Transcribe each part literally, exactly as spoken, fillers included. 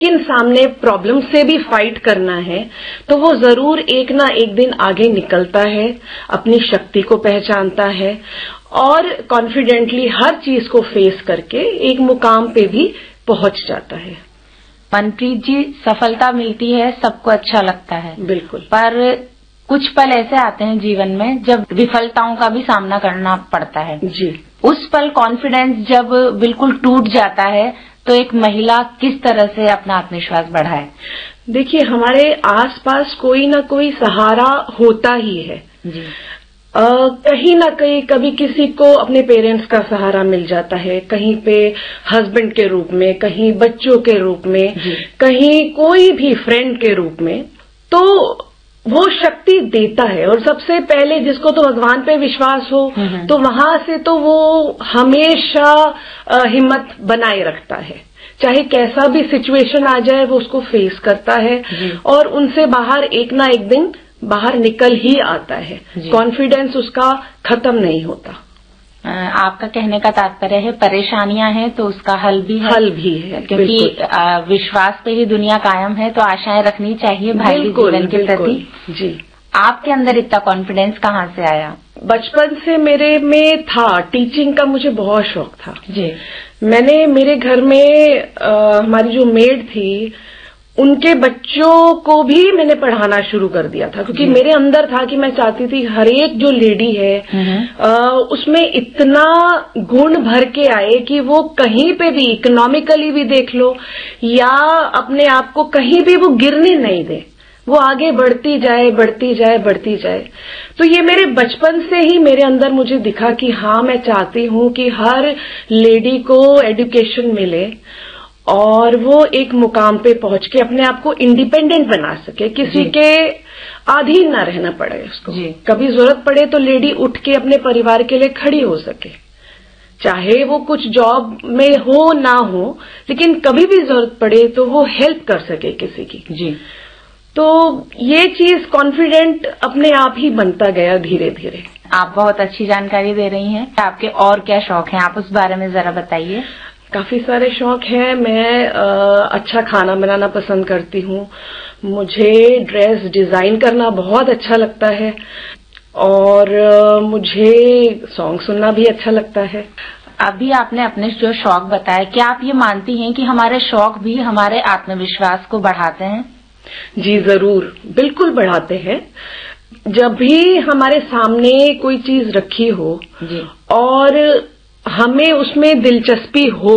किन सामने प्रॉब्लम से भी फाइट करना है तो वो जरूर एक ना एक दिन आगे निकलता है, अपनी शक्ति को पहचानता है और कॉन्फिडेंटली हर चीज को फेस करके एक मुकाम पे भी पहुंच जाता है। मनप्रीत जी, सफलता मिलती है, सबको अच्छा लगता है, बिल्कुल, पर कुछ पल ऐसे आते हैं जीवन में जब विफलताओं का भी सामना करना पड़ता है। जी, उस पल कॉन्फिडेंस जब बिल्कुल टूट जाता है तो एक महिला किस तरह से अपना आत्मविश्वास बढ़ाए? देखिए, हमारे आसपास कोई ना कोई सहारा होता ही है। जी। आ, कहीं ना कहीं कभी किसी को अपने पेरेंट्स का सहारा मिल जाता है, कहीं पे हस्बैंड के रूप में, कहीं बच्चों के रूप में, कहीं कोई भी फ्रेंड के रूप में, तो वो शक्ति देता है। और सबसे पहले जिसको तो भगवान पे विश्वास हो तो वहां से तो वो हमेशा हिम्मत बनाए रखता है, चाहे कैसा भी सिचुएशन आ जाए वो उसको फेस करता है और उनसे बाहर एक ना एक दिन बाहर निकल ही आता है। कॉन्फिडेंस उसका खत्म नहीं होता। आपका कहने का तात्पर्य है परेशानियां हैं तो उसका हल भी है। हल भी है, क्योंकि विश्वास पे ही दुनिया कायम है, तो आशाएं रखनी चाहिए भावी जीवन के प्रति। जी। आपके अंदर इतना कॉन्फिडेंस कहाँ से आया? बचपन से मेरे में था, टीचिंग का मुझे बहुत शौक था। जी। मैंने मेरे घर में आ, हमारी जो मेड थी उनके बच्चों को भी मैंने पढ़ाना शुरू कर दिया था, क्योंकि मेरे अंदर था कि मैं चाहती थी हर एक जो लेडी है आ, उसमें इतना गुण भर के आए कि वो कहीं पे भी इकोनॉमिकली भी देख लो या अपने आप को कहीं भी वो गिरने नहीं दे, वो आगे बढ़ती जाए बढ़ती जाए बढ़ती जाए। तो ये मेरे बचपन से ही मेरे अंदर मुझे दिखा कि हाँ, मैं चाहती हूँ कि हर लेडी को एजुकेशन मिले और वो एक मुकाम पे पहुंच के अपने आप को इंडिपेंडेंट बना सके, किसी के अधीन ना रहना पड़े उसको। कभी जरूरत पड़े तो लेडी उठ के अपने परिवार के लिए खड़ी हो सके, चाहे वो कुछ जॉब में हो ना हो, लेकिन कभी भी जरूरत पड़े तो वो हेल्प कर सके किसी की। जी। तो ये चीज कॉन्फिडेंट अपने आप ही बनता गया धीरे धीरे। आप बहुत अच्छी जानकारी दे रही हैं। आपके और क्या शौक हैं, आप उस बारे में जरा बताइए। काफी सारे शौक हैं। मैं आ, अच्छा खाना बनाना पसंद करती हूँ, मुझे ड्रेस डिजाइन करना बहुत अच्छा लगता है और आ, मुझे सॉन्ग सुनना भी अच्छा लगता है। अभी आपने अपने जो शौक बताए, क्या आप ये मानती हैं कि हमारे शौक भी हमारे आत्मविश्वास को बढ़ाते हैं? जी जरूर, बिल्कुल बढ़ाते हैं। जब भी हमारे सामने कोई चीज रखी हो जी। और हमें उसमें दिलचस्पी हो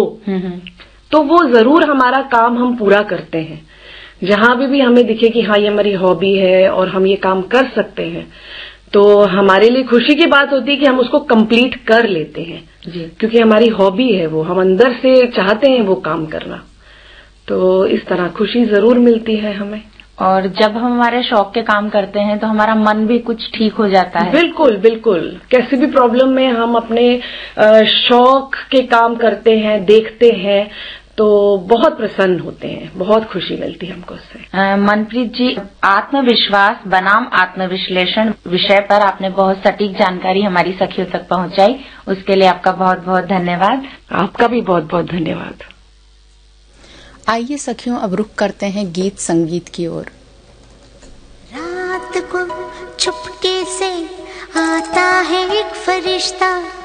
तो वो जरूर हमारा काम हम पूरा करते हैं। जहां भी भी हमें दिखे कि हाँ, ये हमारी हॉबी है और हम ये काम कर सकते हैं, तो हमारे लिए खुशी की बात होती है कि हम उसको कंप्लीट कर लेते हैं जी। क्योंकि हमारी हॉबी है वो, हम अंदर से चाहते हैं वो काम करना। तो इस तरह खुशी जरूर मिलती है हमें। और जब हम हमारे शौक के काम करते हैं तो हमारा मन भी कुछ ठीक हो जाता है। बिल्कुल बिल्कुल, कैसी भी प्रॉब्लम में हम अपने शौक के काम करते हैं, देखते हैं तो बहुत प्रसन्न होते हैं, बहुत खुशी मिलती है हमको उससे। मनप्रीत जी, आत्मविश्वास बनाम आत्मविश्लेषण विषय पर आपने बहुत सटीक जानकारी हमारी सखियों तक पहुंचाई, उसके लिए आपका बहुत बहुत धन्यवाद। आपका भी बहुत बहुत धन्यवाद। आइए सखियों, अब रुख करते हैं गीत संगीत की ओर। रात को चुपके से आता है एक फरिश्ता,